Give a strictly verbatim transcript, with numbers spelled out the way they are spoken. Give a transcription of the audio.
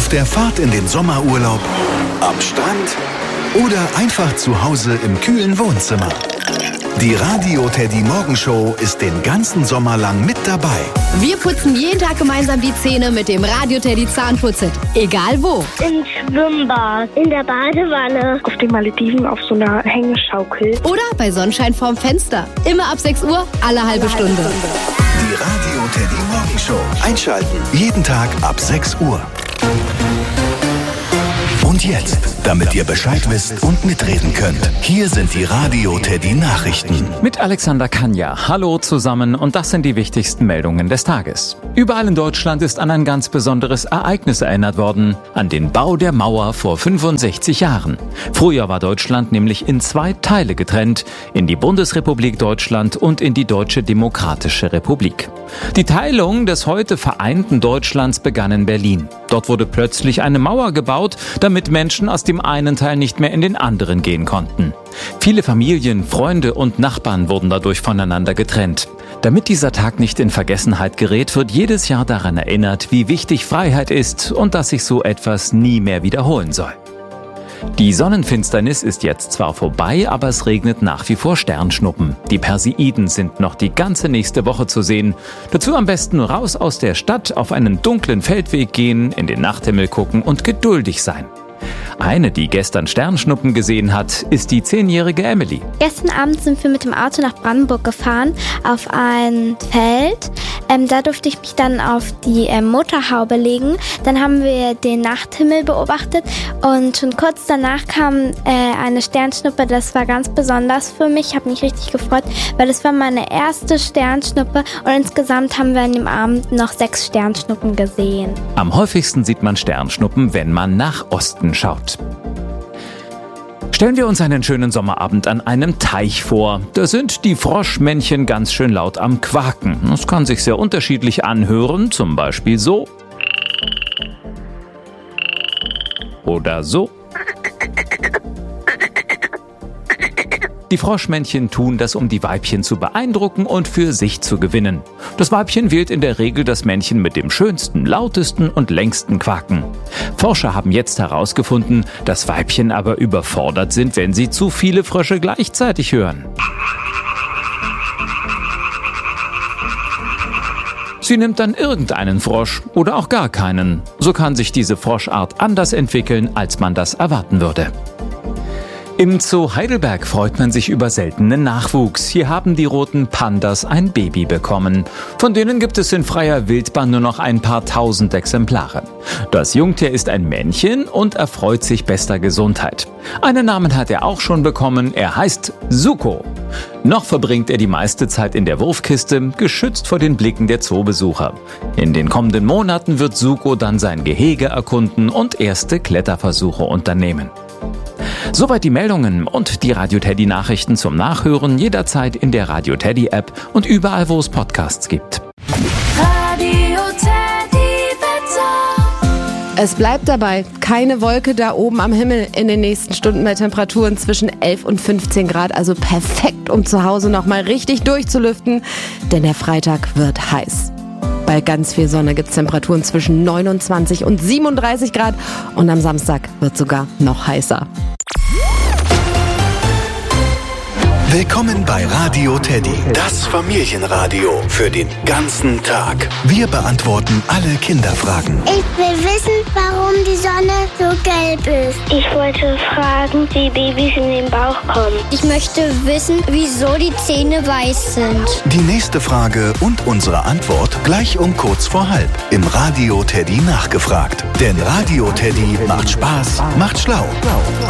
Auf der Fahrt in den Sommerurlaub, am Strand oder einfach zu Hause im kühlen Wohnzimmer. Die Radio Teddy Morgenshow ist den ganzen Sommer lang mit dabei. Wir putzen jeden Tag gemeinsam die Zähne mit dem Radio Teddy Zahnputzset. Egal wo. Im Schwimmbad, in der Badewanne, auf den Malediven auf so einer Hängeschaukel. Oder bei Sonnenschein vorm Fenster. Immer ab sechs Uhr, alle halbe Stunde. Die Radio Teddy Morgenshow. Einschalten. Jeden Tag ab sechs Uhr. Und jetzt, damit ihr Bescheid wisst und mitreden könnt, hier sind die Radio Teddy Nachrichten. Mit Alexander Kanja. Hallo zusammen und das sind die wichtigsten Meldungen des Tages. Überall in Deutschland ist an ein ganz besonderes Ereignis erinnert worden, an den Bau der Mauer vor fünfundsechzig Jahren. Früher war Deutschland nämlich in zwei Teile getrennt, in die Bundesrepublik Deutschland und in die Deutsche Demokratische Republik. Die Teilung des heute vereinten Deutschlands begann in Berlin. Dort wurde plötzlich eine Mauer gebaut, damit Menschen aus dem einen Teil nicht mehr in den anderen gehen konnten. Viele Familien, Freunde und Nachbarn wurden dadurch voneinander getrennt. Damit dieser Tag nicht in Vergessenheit gerät, wird jedes Jahr daran erinnert, wie wichtig Freiheit ist und dass sich so etwas nie mehr wiederholen soll. Die Sonnenfinsternis ist jetzt zwar vorbei, aber es regnet nach wie vor Sternschnuppen. Die Perseiden sind noch die ganze nächste Woche zu sehen. Dazu am besten raus aus der Stadt, auf einen dunklen Feldweg gehen, in den Nachthimmel gucken und geduldig sein. Eine, die gestern Sternschnuppen gesehen hat, ist die zehnjährige Emily. Gestern Abend sind wir mit dem Auto nach Brandenburg gefahren, auf ein Feld. Ähm, da durfte ich mich dann auf die ähm, Motorhaube legen. Dann haben wir den Nachthimmel beobachtet und schon kurz danach kam äh, eine Sternschnuppe. Das war ganz besonders für mich. Ich habe mich richtig gefreut, weil das war meine erste Sternschnuppe und insgesamt haben wir an dem Abend noch sechs Sternschnuppen gesehen. Am häufigsten sieht man Sternschnuppen, wenn man nach Osten schaut. Stellen wir uns einen schönen Sommerabend an einem Teich vor. Da sind die Froschmännchen ganz schön laut am Quaken. Das kann sich sehr unterschiedlich anhören, zum Beispiel so. Oder so. Die Froschmännchen tun das, um die Weibchen zu beeindrucken und für sich zu gewinnen. Das Weibchen wählt in der Regel das Männchen mit dem schönsten, lautesten und längsten Quaken. Forscher haben jetzt herausgefunden, dass Weibchen aber überfordert sind, wenn sie zu viele Frösche gleichzeitig hören. Sie nimmt dann irgendeinen Frosch oder auch gar keinen. So kann sich diese Froschart anders entwickeln, als man das erwarten würde. Im Zoo Heidelberg freut man sich über seltenen Nachwuchs. Hier haben die roten Pandas ein Baby bekommen. Von denen gibt es in freier Wildbahn nur noch ein paar tausend Exemplare. Das Jungtier ist ein Männchen und erfreut sich bester Gesundheit. Einen Namen hat er auch schon bekommen. Er heißt Zuko. Noch verbringt er die meiste Zeit in der Wurfkiste, geschützt vor den Blicken der Zoobesucher. In den kommenden Monaten wird Zuko dann sein Gehege erkunden und erste Kletterversuche unternehmen. Soweit die Meldungen und die Radio Teddy Nachrichten zum Nachhören jederzeit in der Radio Teddy App und überall, wo es Podcasts gibt. Radio Teddy Wetter. Es bleibt dabei, keine Wolke da oben am Himmel in den nächsten Stunden bei Temperaturen zwischen elf und fünfzehn Grad. Also perfekt, um zu Hause nochmal richtig durchzulüften, denn der Freitag wird heiß. Bei ganz viel Sonne gibt es Temperaturen zwischen neunundzwanzig und siebenunddreißig Grad und am Samstag wird sogar noch heißer. Willkommen bei Radio Teddy, das Familienradio für den ganzen Tag. Wir beantworten alle Kinderfragen. Ich will wissen, warum die Sonne so gelb ist. Ich wollte fragen, wie Babys in den Bauch kommen. Ich möchte wissen, wieso die Zähne weiß sind. Die nächste Frage und unsere Antwort gleich um kurz vor halb im Radio Teddy nachgefragt. Denn Radio Teddy macht Spaß, macht schlau.